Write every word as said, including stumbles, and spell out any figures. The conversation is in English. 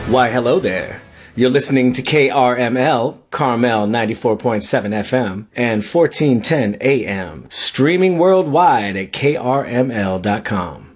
Why, hello there. You're listening to K R M L, Carmel ninety-four point seven F M and fourteen ten A M, streaming worldwide at K R M L dot com.